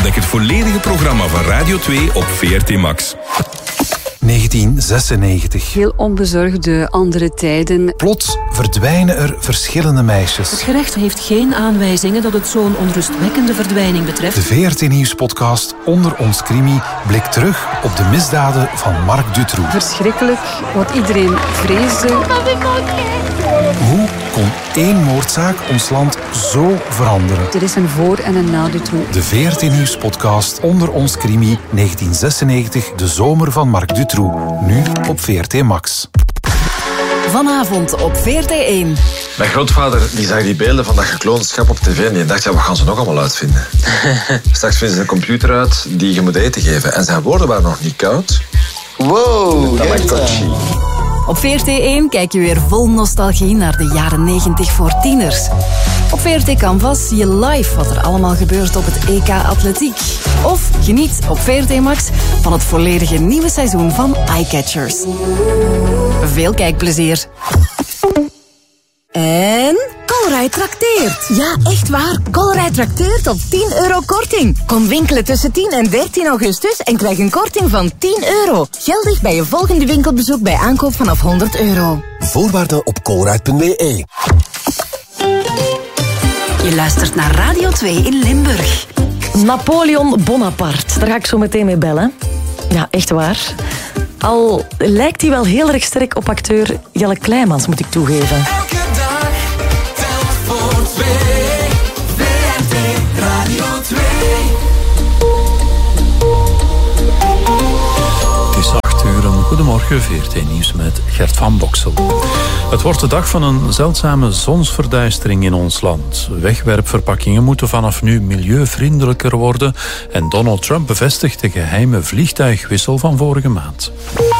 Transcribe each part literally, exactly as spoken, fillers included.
Ontdek het volledige programma van Radio twee op V R T Max. negentien zesennegentig. Heel onbezorgde andere tijden. Plots verdwijnen er verschillende meisjes. Het gerecht heeft geen aanwijzingen dat het zo'n onrustwekkende verdwijning betreft. De V R T Nieuws-podcast Onder ons Crimi blikt terug op de misdaden van Marc Dutroux. Verschrikkelijk, wat iedereen vreesde. Hoe kon één moordzaak ons land zo veranderen? Er is een voor- en een na Dutroux. De V R T Nieuws-podcast Onder ons Crimi negentien zesennegentig, de zomer van Marc Dutroux. Nu op V R T Max. Vanavond op V R T één. Mijn grootvader die zag die beelden van dat gekloond schap op tv en die dacht, ja, wat gaan ze nog allemaal uitvinden? Straks vinden ze een computer uit die je moet eten geven. En zijn woorden waren nog niet koud. Wow, Tamagotchi. Op V R T één kijk je weer vol nostalgie naar de jaren negentig voor tieners. Op V R T Canvas zie je live wat er allemaal gebeurt op het E K Atletiek. Of geniet op V R T Max van het volledige nieuwe seizoen van Eyecatchers. Veel kijkplezier. En Colruyt trakteert. Ja, echt waar. Colruyt trakteert op tien euro korting. Kom winkelen tussen tien en dertien augustus en krijg een korting van tien euro. Geldig bij je volgende winkelbezoek bij aankoop vanaf honderd euro. Voorwaarden op colruyt punt b e. Je luistert naar Radio twee in Limburg. Napoleon Bonaparte, daar ga ik zo meteen mee bellen. Ja, echt waar. Al lijkt hij wel heel erg sterk op acteur Jelle Kleimans, moet ik toegeven. Elke dag, telt voor twee. V R T Radio twee. Het is acht uur. Goedemorgen, V R T Nieuws met Gert van Boksel. Het wordt de dag van een zeldzame zonsverduistering in ons land. Wegwerpverpakkingen moeten vanaf nu milieuvriendelijker worden en Donald Trump bevestigt de geheime vliegtuigwissel van vorige maand.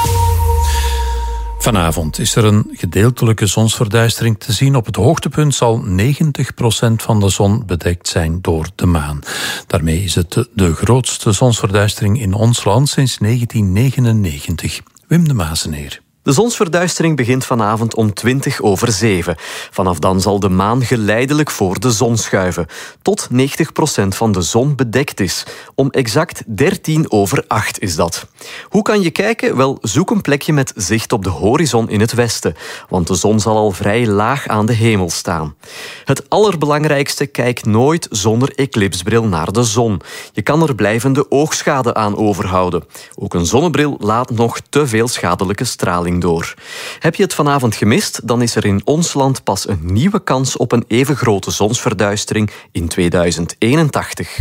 Vanavond is er een gedeeltelijke zonsverduistering te zien. Op het hoogtepunt zal negentig procent van de zon bedekt zijn door de maan. Daarmee is het de grootste zonsverduistering in ons land sinds negentien negenennegentig. Wim de Mazeneer. De zonsverduistering begint vanavond om twintig over zeven. Vanaf dan zal de maan geleidelijk voor de zon schuiven. Tot negentig procent van de zon bedekt is. Om exact dertien over acht is dat. Hoe kan je kijken? Wel, zoek een plekje met zicht op de horizon in het westen. Want de zon zal al vrij laag aan de hemel staan. Het allerbelangrijkste, kijk nooit zonder eclipsbril naar de zon. Je kan er blijvende oogschade aan overhouden. Ook een zonnebril laat nog te veel schadelijke straling door. Heb je het vanavond gemist, dan is er in ons land pas een nieuwe kans op een even grote zonsverduistering in tweeduizend eenentachtig.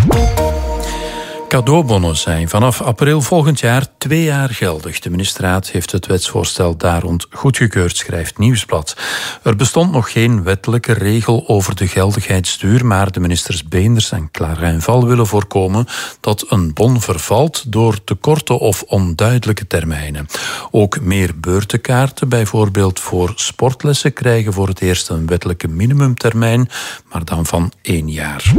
Cadeaubonnen zijn vanaf april volgend jaar twee jaar geldig. De ministerraad heeft het wetsvoorstel daar rond goedgekeurd, schrijft Nieuwsblad. Er bestond nog geen wettelijke regel over de geldigheidsduur, maar de ministers Beenders en Clarin-Val willen voorkomen dat een bon vervalt door te korte of onduidelijke termijnen. Ook meer beurtenkaarten, bijvoorbeeld voor sportlessen, krijgen voor het eerst een wettelijke minimumtermijn, maar dan van één jaar.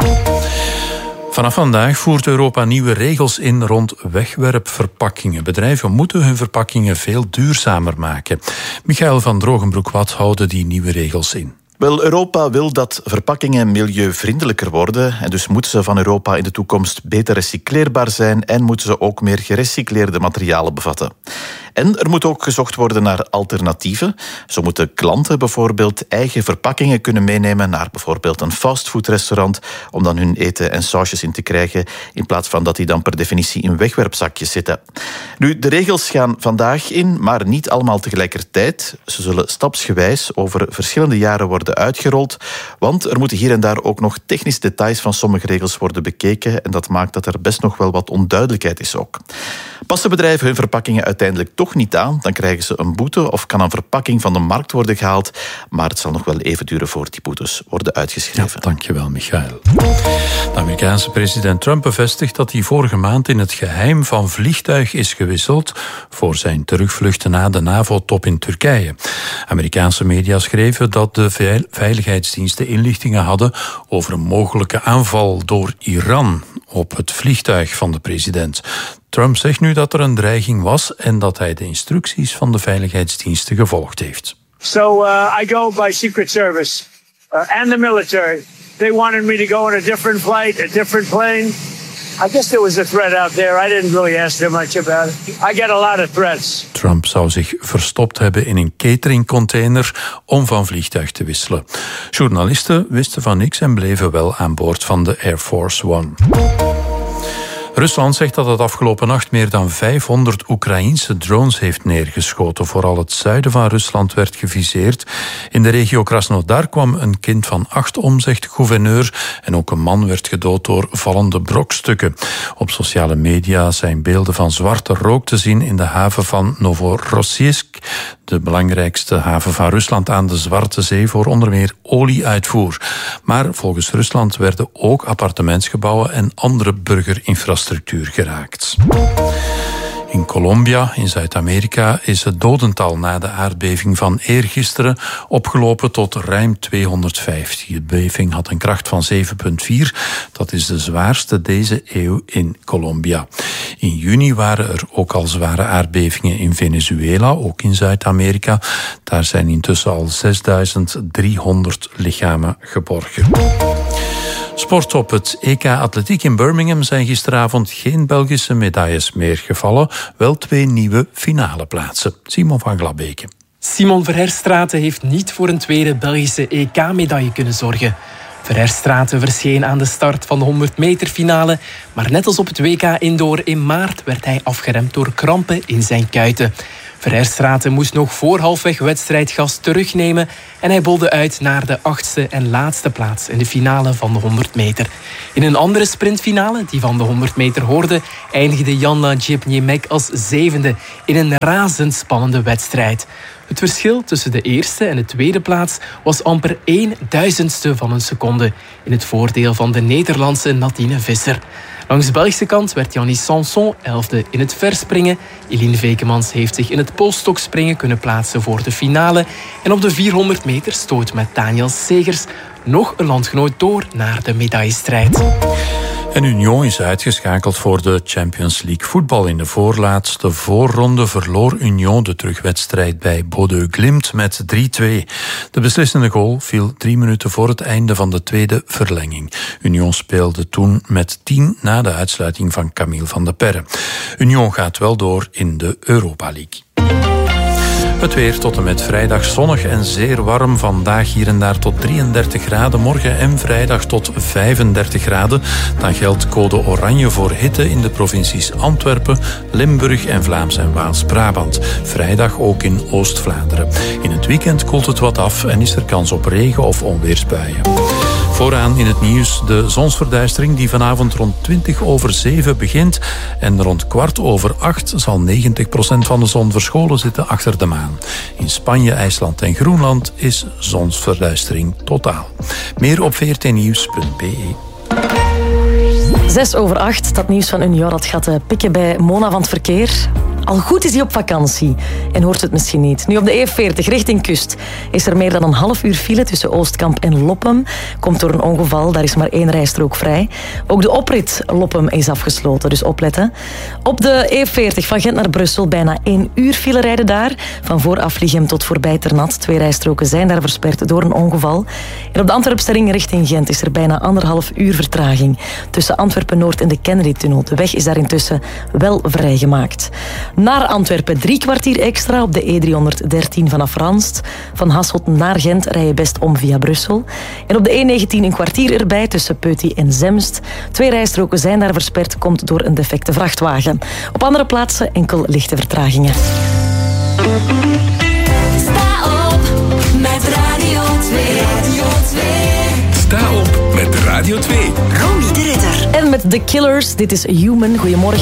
Vanaf vandaag voert Europa nieuwe regels in rond wegwerpverpakkingen. Bedrijven moeten hun verpakkingen veel duurzamer maken. Michael van Drogenbroek, wat houden die nieuwe regels in? Wel, Europa wil dat verpakkingen milieuvriendelijker worden en dus moeten ze van Europa in de toekomst beter recycleerbaar zijn en moeten ze ook meer gerecycleerde materialen bevatten. En er moet ook gezocht worden naar alternatieven. Zo moeten klanten bijvoorbeeld eigen verpakkingen kunnen meenemen naar bijvoorbeeld een fastfoodrestaurant om dan hun eten en sausjes in te krijgen in plaats van dat die dan per definitie in wegwerpzakjes zitten. Nu, de regels gaan vandaag in, maar niet allemaal tegelijkertijd. Ze zullen stapsgewijs over verschillende jaren worden uitgerold, want er moeten hier en daar ook nog technische details van sommige regels worden bekeken en dat maakt dat er best nog wel wat onduidelijkheid is ook. Passen bedrijven hun verpakkingen uiteindelijk toch niet aan, dan krijgen ze een boete of kan een verpakking van de markt worden gehaald, maar het zal nog wel even duren voor die boetes worden uitgeschreven. Ja, dankjewel, Michael. De Amerikaanse president Trump bevestigt dat hij vorige maand in het geheim van vliegtuig is gewisseld voor zijn terugvluchten na de NAVO-top in Turkije. Amerikaanse media schreven dat de veiligheidsdiensten inlichtingen hadden over een mogelijke aanval door Iran op het vliegtuig van de president. Trump zegt nu dat er een dreiging was en dat hij de instructies van de veiligheidsdiensten gevolgd heeft. So uh, I go by Secret Service uh, and the military. They wanted me to go on a different flight, a different plane. I guess there was a threat out there. I didn't really ask them much about it. I get a lot of threats. Trump zou zich verstopt hebben in een cateringcontainer om van vliegtuig te wisselen. Journalisten wisten van niks en bleven wel aan boord van de Air Force One. Rusland zegt dat het afgelopen nacht meer dan vijfhonderd Oekraïense drones heeft neergeschoten. Vooral het zuiden van Rusland werd geviseerd. In de regio Krasnodar kwam een kind van acht om, zegt de gouverneur. En ook een man werd gedood door vallende brokstukken. Op sociale media zijn beelden van zwarte rook te zien in de haven van Novorossiysk, de belangrijkste haven van Rusland aan de Zwarte Zee voor onder meer olieuitvoer. Maar volgens Rusland werden ook appartementsgebouwen en andere burgerinfrastructuur geraakt. In Colombia, in Zuid-Amerika, is het dodental na de aardbeving van eergisteren opgelopen tot ruim tweehonderdvijftig. De beving had een kracht van zeven komma vier. Dat is de zwaarste deze eeuw in Colombia. In juni waren er ook al zware aardbevingen in Venezuela, ook in Zuid-Amerika. Daar zijn intussen al zesduizend driehonderd lichamen geborgen. Sport op het E K Atletiek in Birmingham zijn gisteravond geen Belgische medailles meer gevallen, wel twee nieuwe finale plaatsen. Simon van Glabeke. Simon Verherstraeten heeft niet voor een tweede Belgische E K-medaille kunnen zorgen. Verherstraeten verscheen aan de start van de honderd meter finale, maar net als op het W K Indoor in maart werd hij afgeremd door krampen in zijn kuiten. Verherstraeten moest nog voor halfweg wedstrijdgas terugnemen en hij bolde uit naar de achtste en laatste plaats in de finale van de honderd meter. In een andere sprintfinale, die van de honderd meter hoorde, eindigde Jana Jepniemek als zevende in een razendspannende wedstrijd. Het verschil tussen de eerste en de tweede plaats was amper één duizendste van een seconde in het voordeel van de Nederlandse Nadine Visser. Langs de Belgische kant werd Yannis Sanson elfde in het verspringen. Eline Vekemans heeft zich in het polstokspringen kunnen plaatsen voor de finale. En op de vierhonderd meter stoot met Daniel Segers nog een landgenoot door naar de medaillestrijd. En Union is uitgeschakeld voor de Champions League voetbal. In de voorlaatste voorronde verloor Union de terugwedstrijd bij Bodø Glimt met drie twee. De beslissende goal viel drie minuten voor het einde van de tweede verlenging. Union speelde toen met tien na de uitsluiting van Camille van de Perre. Union gaat wel door in de Europa League. Het weer tot en met vrijdag zonnig en zeer warm. Vandaag hier en daar tot drieëndertig graden. Morgen en vrijdag tot vijfendertig graden. Dan geldt code oranje voor hitte in de provincies Antwerpen, Limburg en Vlaams en Waals-Brabant. Vrijdag ook in Oost-Vlaanderen. In het weekend koelt het wat af en is er kans op regen- of onweersbuien. Vooraan in het nieuws de zonsverduistering die vanavond rond twintig over zeven begint. En rond kwart over acht zal negentig procent van de zon verscholen zitten achter de maan. In Spanje, IJsland en Groenland is zonsverduistering totaal. Meer op v r t nieuws punt b e. Zes over acht, dat nieuws van Union dat gaat pikken bij Mona van het verkeer. Al goed is hij op vakantie en hoort het misschien niet. Nu op de E veertig richting kust is er meer dan een half uur file tussen Oostkamp en Loppem. Komt door een ongeval, daar is maar één rijstrook vrij. Ook de oprit Loppem is afgesloten, dus opletten. Op de E veertig van Gent naar Brussel bijna één uur file rijden daar. Van voor Aflichem tot voorbij Ternat. Twee rijstroken zijn daar versperd door een ongeval. En op de Antwerpse ring richting Gent is er bijna anderhalf uur vertraging. Tussen Antwerpen-Noord en de Kennedy-tunnel. De weg is daar intussen wel vrijgemaakt. Naar Antwerpen drie kwartier extra op de E driehonderddertien vanaf Ranst. Van Hasselt naar Gent rij je best om via Brussel. En op de E negentien een kwartier erbij tussen Peuty en Zemst. Twee rijstroken zijn daar versperd, komt door een defecte vrachtwagen. Op andere plaatsen enkel lichte vertragingen. Sta op met Radio twee. Radio twee. Sta op met Radio twee. Romy de Ridder. En met The Killers, dit is Human. Goedemorgen.